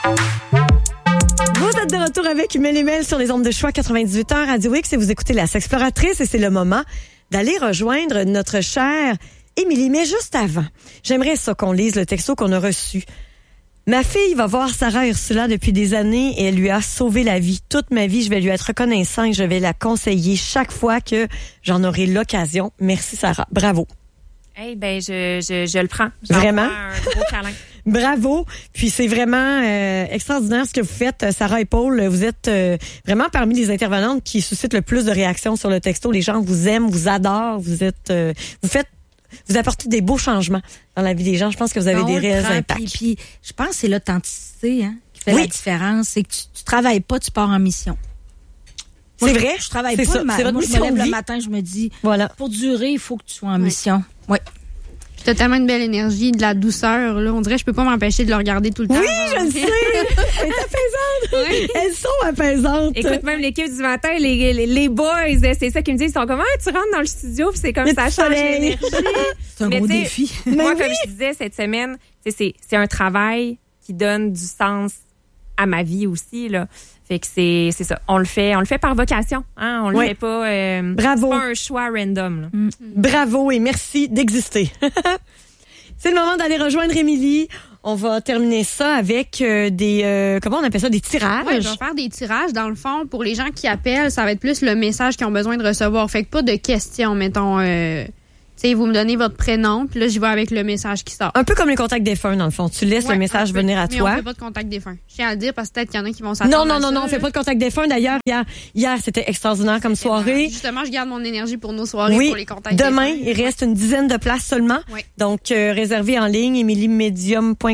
Vous êtes de retour avec Mel et Mel sur les ondes de choix 98.1 Radio X et vous écoutez La Sexploratrice et c'est le moment d'aller rejoindre notre chère Émilie. Mais juste avant, j'aimerais ça qu'on lise le texto qu'on a reçu. Ma fille va voir Sarah Ursula depuis des années et elle lui a sauvé la vie. Toute ma vie, je vais lui être reconnaissant et je vais la conseiller chaque fois que j'en aurai l'occasion. Merci Sarah. Bravo. Eh ben, je le prends. Vraiment? Un gros câlin. Bravo. Puis c'est vraiment extraordinaire ce que vous faites, Sarah et Paul. Vous êtes vraiment parmi les intervenantes qui suscitent le plus de réactions sur le texto. Les gens vous aiment, vous adorent. Vous apportez des beaux changements dans la vie des gens. Je pense que vous avez des réels impacts. Puis, je pense que c'est l'authenticité qui fait la différence. C'est que tu travailles pas, tu pars en mission. C'est vrai? Je travaille c'est pas. Ça. C'est votre moi, mission je me lève de vie. le matin, je me dis, voilà. Pour durer, il faut que tu sois en mission. Oui. Puis t'as tellement une belle énergie, de la douceur. Là. On dirait que je peux pas m'empêcher de le regarder tout le temps. Oui, je le sais. Elle est apaisante. Oui. Elles sont apaisantes. Écoute, même l'équipe du matin, les boys, c'est ça qu'ils me disent. Ils sont comme, tu rentres dans le studio, puis c'est comme ça change l'énergie. C'est un gros défi. Moi, comme je disais cette semaine, c'est un travail qui donne du sens à ma vie aussi, là. Fait que c'est ça. On le fait par vocation, hein. On le fait pas. Bravo. C'est pas un choix random, là. Bravo et merci d'exister. C'est le moment d'aller rejoindre Émilie. On va terminer ça avec des comment on appelle ça, des tirages. Oui, je vais faire des tirages. Dans le fond, pour les gens qui appellent, ça va être plus le message qu'ils ont besoin de recevoir. Fait que pas de questions, mettons. Vous me donnez votre prénom, puis là, j'y vais avec le message qui sort. Un peu comme les contacts défunts, dans le fond. Tu laisses le message venir à toi. Mais on fait pas de contact défunt. Je tiens à le dire parce que peut-être qu'il y en a qui vont s'attendre Non, on fait pas de contact défunt. D'ailleurs, hier c'était extraordinaire comme soirée. Justement, je garde mon énergie pour nos soirées, pour les contacts demain, défunts. Il reste une dizaine de places seulement. Oui. Donc, réservez en ligne, emiliemedium.com.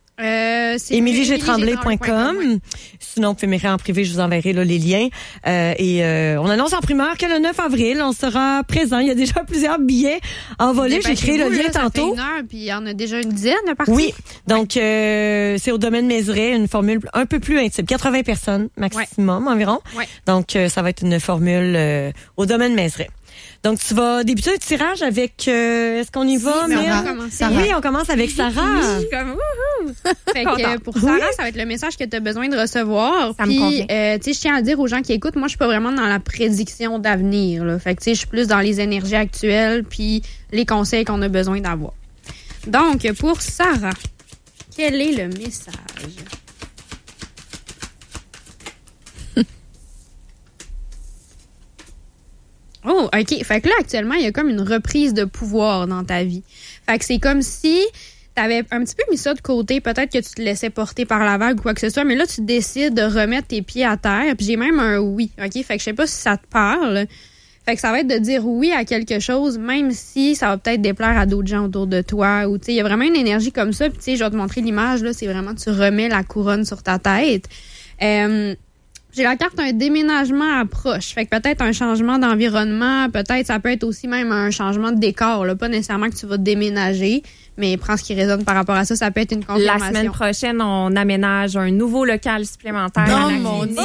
EmilieGtremblay.com. Sinon, vous pouvez m'écrire en privé, je vous enverrai là, les liens. On annonce en primeur que le 9 avril, on sera présent. Il y a déjà plusieurs billets envolés. J'ai créé le lien tantôt. Ça fait 1 heure, puis il y en a déjà une dizaine de parties. Oui, donc c'est au domaine Mézeray, une formule un peu plus intime. 80 personnes maximum environ. Ouais. Donc, ça va être une formule au domaine Mézeray. Donc, tu vas débuter un tirage avec... est-ce qu'on y va? Oui, on commence avec Sarah. Je suis comme, wouhou! Fait que pour Sarah, ça va être le message que tu as besoin de recevoir. Puis, je tiens à le dire aux gens qui écoutent, moi, je suis pas vraiment dans la prédiction d'avenir. Là. Fait que, je suis plus dans les énergies actuelles puis les conseils qu'on a besoin d'avoir. Donc, pour Sarah, quel est le message? Oh, OK. Fait que là, actuellement, il y a comme une reprise de pouvoir dans ta vie. Fait que c'est comme si t'avais un petit peu mis ça de côté. Peut-être que tu te laissais porter par la vague ou quoi que ce soit, mais là, tu décides de remettre tes pieds à terre. Puis j'ai même un oui, OK? Fait que je sais pas si ça te parle. Fait que ça va être de dire oui à quelque chose, même si ça va peut-être déplaire à d'autres gens autour de toi. Ou, tu sais, il y a vraiment une énergie comme ça. Puis, tu sais, je vais te montrer l'image, là. C'est vraiment, tu remets la couronne sur ta tête. J'ai la carte un déménagement approche. Fait que peut-être un changement d'environnement, peut-être ça peut être aussi même un changement de décor. Là. Pas nécessairement que tu vas déménager, mais prends ce qui résonne par rapport à ça. Ça peut être une confirmation. La semaine prochaine, on aménage un nouveau local supplémentaire. Oh mon Dieu!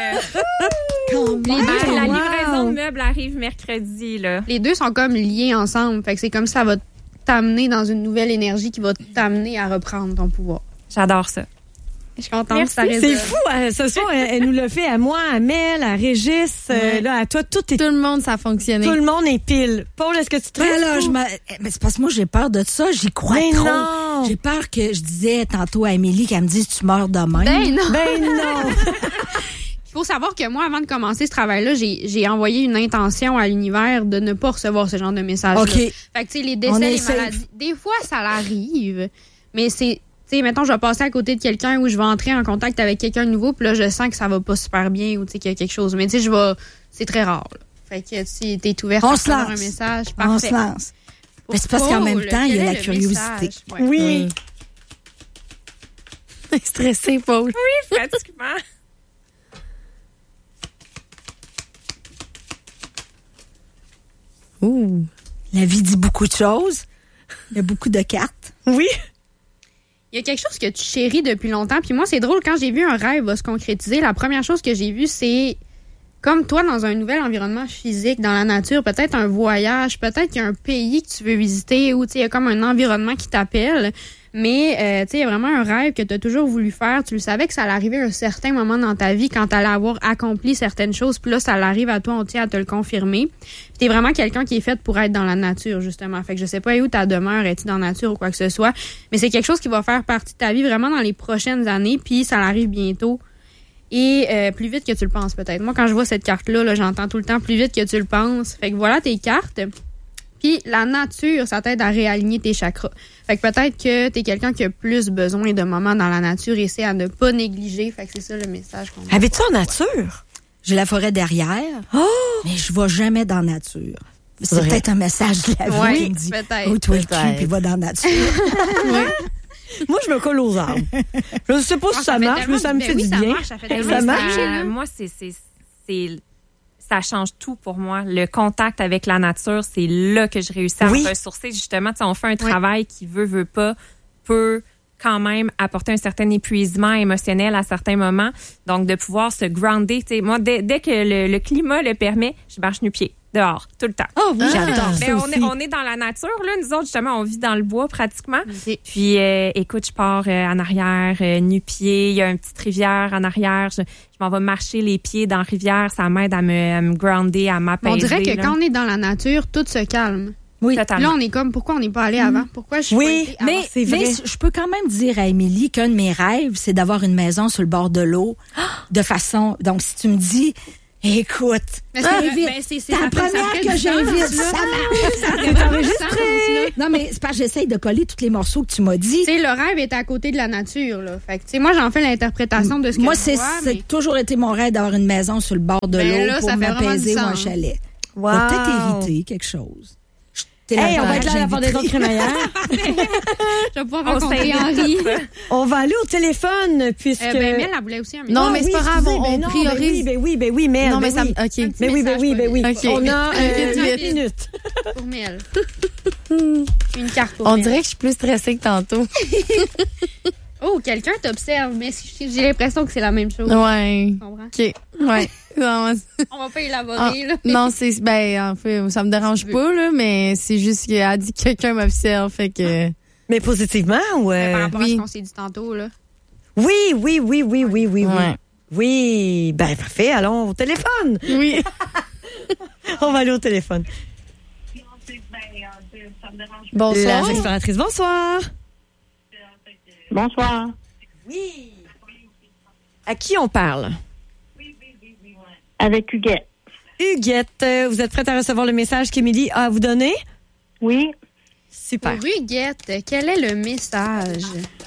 La livraison de meubles arrive mercredi. Là. Les deux sont comme liés ensemble. Fait que c'est comme ça va t'amener dans une nouvelle énergie qui va t'amener à reprendre ton pouvoir. J'adore ça. Je suis contente que ça résonne. C'est fou, ce soir, elle nous l'a fait à moi, à Mel, à Régis, là, à toi, tout le monde, ça a fonctionné. Tout le monde est pile. Paul, est-ce que tu te mais c'est parce que moi, j'ai peur de ça. J'y crois trop. Non. J'ai peur que je disais tantôt à Émilie qu'elle me dise tu meurs demain. Ben non. Il faut savoir que moi, avant de commencer ce travail-là, j'ai envoyé une intention à l'univers de ne pas recevoir ce genre de message-là. OK. Fait que, tu sais, les décès, les maladies, des fois, ça l'arrive, mais c'est... Tu sais, mettons, je vais passer à côté de quelqu'un ou je vais entrer en contact avec quelqu'un de nouveau, puis là, je sens que ça va pas super bien ou tu sais qu'il y a quelque chose. Mais tu sais, c'est très rare. Là. Fait que si t'es ouverte à recevoir un message, parfait. On se lance. Mais c'est parce qu'en même temps, il y a la curiosité. Ouais. Oui. Stressé, Paul. Oui, pratiquement. Ouh. La vie dit beaucoup de choses. Il y a beaucoup de cartes. Oui. Il y a quelque chose que tu chéris depuis longtemps. Puis moi, c'est drôle, quand j'ai vu un rêve va se concrétiser, la première chose que j'ai vue, c'est comme toi, dans un nouvel environnement physique, dans la nature, peut-être un voyage, peut-être qu'il y a un pays que tu veux visiter ou il y a comme un environnement qui t'appelle. Mais, tu sais, il y a vraiment un rêve que tu as toujours voulu faire. Tu le savais que ça allait arriver à un certain moment dans ta vie quand tu allais avoir accompli certaines choses. Puis là, ça arrive à toi, on tient à te le confirmer. Puis tu es vraiment quelqu'un qui est fait pour être dans la nature, justement. Fait que je sais pas où ta demeure, es-tu dans la nature ou quoi que ce soit. Mais c'est quelque chose qui va faire partie de ta vie vraiment dans les prochaines années. Puis ça arrive bientôt. Et plus vite que tu le penses, peut-être. Moi, quand je vois cette carte-là, là, j'entends tout le temps plus vite que tu le penses. Fait que voilà tes cartes. Puis la nature, ça t'aide à réaligner tes chakras. Fait que peut-être que t'es quelqu'un qui a plus besoin de moments dans la nature et c'est à ne pas négliger. Fait que c'est ça le message qu'on a. Habites-tu en nature? J'ai la forêt derrière, mais je vais jamais dans la nature. C'est Vrai. peut-être un message de la vie qui me dit peut-être. « toi le cul, puis va dans la nature. » Moi, je me colle aux arbres. Je sais pas si ça marche, mais ça me fait du bien. Ça fait Hey, tellement Ça mais marche, bien. moi, ça change tout pour moi. Le contact avec la nature, c'est là que je réussis à Oui. me ressourcer. Justement, tu sais, on fait un travail qui veut pas, peut quand même apporter un certain épuisement émotionnel à certains moments. Donc, de pouvoir se grounder. Tu sais, moi, dès que le climat le permet, je marche nu-pied dehors, tout le temps. Oh oui, j'adore ça Ben, aussi. on est dans la nature, là. Nous autres, justement, on vit dans le bois pratiquement. Ok. Puis, écoute, je pars en arrière, nu-pied. Il y a une petite rivière en arrière. Je m'en vais marcher les pieds dans la rivière. Ça m'aide à me grounder, à m'apaiser. On dirait que là. quand on est dans la nature, tout se calme. Oui, Totalement. Là, on est comme, pourquoi on n'est pas allé avant? Pourquoi je suis Oui, pas été avant? mais, c'est vrai. je peux quand même dire à Émilie qu'un de mes rêves, c'est d'avoir une maison sur le bord de l'eau de façon... Donc, si tu me dis, écoute, Mais c'est ta ça fait- ça première fait que du j'invite, sens, là. ça marche. Ça fait vraiment du sens, là. Non, mais c'est parce que j'essaye de coller tous les morceaux que tu m'as dit. Tu sais, le rêve est à côté de la nature, là. Fait que, tu sais, moi, j'en fais l'interprétation de ce que Moi, je c'est vois, mais... toujours été mon rêve d'avoir une maison sur le bord de Ben l'eau là, pour ça fait vraiment m'apaiser du ou un sens. chalet. Wow. On va peut-être hériter quelque chose. Hey, on va être là à la pendaison de crémaillère. Je vais pouvoir On rencontrer s'invite Henri. On va aller au téléphone puisque... Ben, Mel, elle voulait aussi un Non, Ah mais c'est oui, pas grave, excusez, on ben non, priorise. Ben oui, Mel. Non, mais ben ça... oui. OK. Ben oui, ben oui. OK. On a Vite, 8 vite. minutes. pour Mel. Une carte pour On Mel. dirait que je suis plus stressée que tantôt. Oh, quelqu'un t'observe, mais j'ai l'impression que c'est la même chose. Ouais. Tu comprends? OK. Ouais. Non, On va pas élaborer, là. non, c'est... Ben, en fait, ça me dérange pas, là, mais c'est juste qu'elle a dit que quelqu'un m'observe, fait que... Mais positivement ou... Mais par rapport à oui. ce qu'on s'est dit tantôt, là. Oui. Ouais. Oui, ben parfait, allons au téléphone. Oui. On va aller au téléphone. La Bonsoir. exploratrice, bonsoir. Bonsoir. Oui. À qui on parle? Avec Huguette. Huguette, vous êtes prête à recevoir le message qu'Émilie a à vous donner? Oui. Super. Pour Huguette, quel est le message?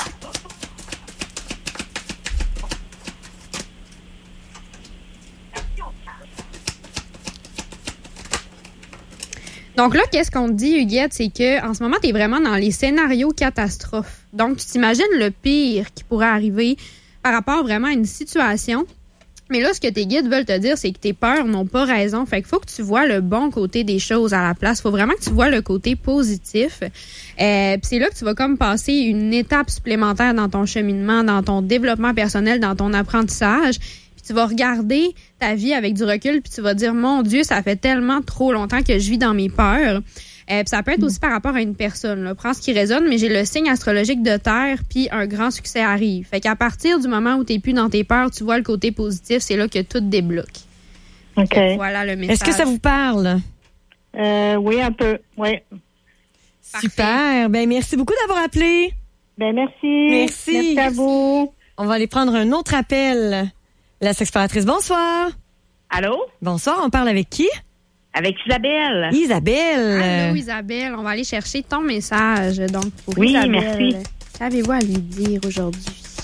Donc là, qu'est-ce qu'on te dit, Huguette? C'est que en ce moment, tu es vraiment dans les scénarios catastrophes. Donc, tu t'imagines le pire qui pourrait arriver par rapport vraiment à une situation. Mais là, ce que tes guides veulent te dire, c'est que tes peurs n'ont pas raison. Fait qu'il faut que tu vois le bon côté des choses à la place. Il faut vraiment que tu vois le côté positif. Puis c'est là que tu vas comme passer une étape supplémentaire dans ton cheminement, dans ton développement personnel, dans ton apprentissage. Puis tu vas regarder ta vie avec du recul, puis tu vas dire, mon Dieu, ça fait tellement trop longtemps que je vis dans mes peurs. Puis ça peut être aussi par rapport à une personne. Là. Prends ce qui résonne, mais j'ai le signe astrologique de terre, puis un grand succès arrive. Fait qu'à partir du moment où tu n'es plus dans tes peurs, tu vois le côté positif, c'est là que tout débloque. OK. Voilà le message. Est-ce que ça vous parle? Oui, un peu. Oui. Super. Ben, merci beaucoup d'avoir appelé. Ben, merci. Merci. Merci à vous. On va aller prendre un autre appel. La sexploratrice, bonsoir. Allô? Bonsoir, on parle avec qui? Avec Isabelle. Isabelle. Allô, Isabelle, on va aller chercher ton message. Donc, pour Oui, Isabelle, merci. qu'avez-vous à lui dire aujourd'hui?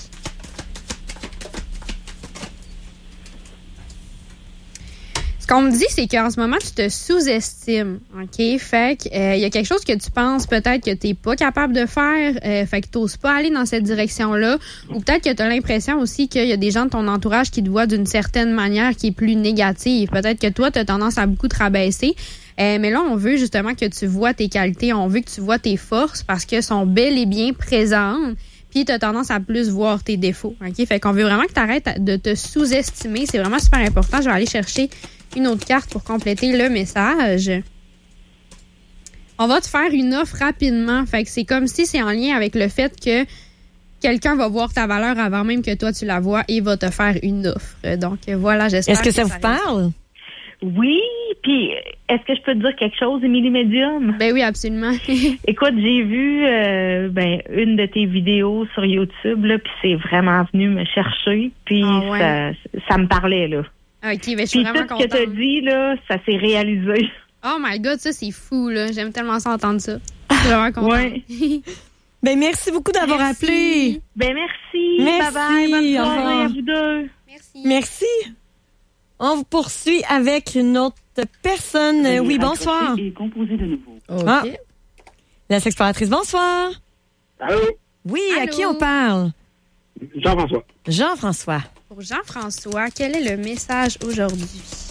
Ce qu'on me dit, c'est qu'en ce moment, tu te sous-estimes, OK? Fait que y a quelque chose que tu penses peut-être que tu n'es pas capable de faire, fait que tu n'oses pas aller dans cette direction-là, ou peut-être que tu as l'impression aussi qu'il y a des gens de ton entourage qui te voient d'une certaine manière qui est plus négative. Peut-être que toi, tu as tendance à beaucoup te rabaisser. Mais là, on veut justement que tu vois tes qualités, on veut que tu vois tes forces parce qu'elles sont bel et bien présentes. Puis tu as tendance à plus voir tes défauts. OK? Fait qu'on veut vraiment que tu arrêtes de te sous-estimer. C'est vraiment super important. Je vais aller chercher une autre carte pour compléter le message. on va te faire une offre rapidement. Fait que c'est comme si c'est en lien avec le fait que quelqu'un va voir ta valeur avant même que toi tu la vois et va te faire une offre. Donc voilà, j'espère. Est-ce que ça vous parle? Oui, puis est-ce que je peux te dire quelque chose, Émilie Médium? Ben oui, absolument. Écoute, j'ai vu une de tes vidéos sur YouTube, là, puis c'est vraiment venu me chercher, puis ça me parlait, là. OK, ben je suis Puis vraiment tout ce que contente. tu as dit, là, ça s'est réalisé. Oh my God, ça c'est fou, là. J'aime tellement ça entendre ça. Je suis vraiment contente. Ouais. Ben, merci beaucoup d'avoir Merci. appelé. Ben merci. Merci. Bye-bye. Bonne Au soirée revoir. à vous deux. Merci. Merci. On vous poursuit avec une autre personne. Oui, bonsoir. Et composé de nouveau. OK. Ah. La sexploratrice, bonsoir. Allô? Oui, à Allô? qui on parle? Jean-François. Jean-François. Pour Jean-François, quel est le message aujourd'hui?